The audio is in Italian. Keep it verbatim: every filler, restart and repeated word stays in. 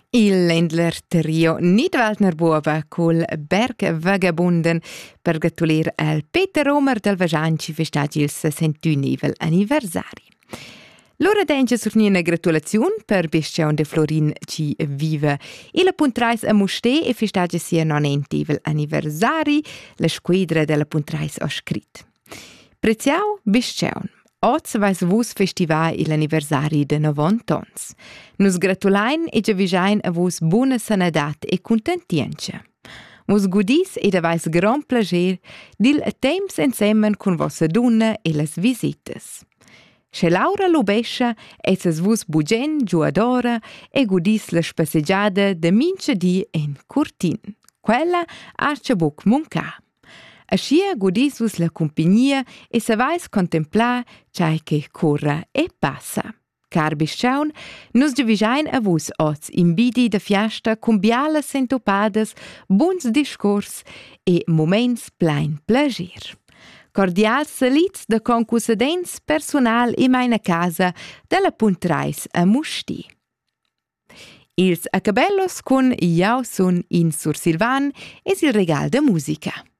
Il Ländler Trio Nidwaldner Buoba col Berg Vagabunden per gratulir al Peter Romer del Vajanci festaggi il sessantunivel anniversari. Lora dengia surniena gratulaziun per Biscion de Florin ci vive. Il puntrais a Musté e festaggi sia nonentivel anniversari, la squadra della puntrais ha scrit. Preziau Biscion. Oz vais vus festivai l'anniversari de novanta ans. Nus gratulain e giavisain a vus buona sanadat e contentientia. Vus gudis ed avais gran plager dil temps ensemmen con vossa dunna e las visitas. Che Laura Lubescia esses vus bugen giuadora e gudis la spassegiada de mince di en Curtin. Quella arce buc munca. Aschia gudis vus la compagnia e savais contemplar chai che corra e passa. Car bisciaun, nus giavisain a vus oz imbidi da fiasta con bialas sentopadas, buns discors e moments plein plager. Cordials salits da concussadents personal in meina casa della Puntrais a Musti. Ils acabellos con Iau sun in Sur Silvan es il regal de musica.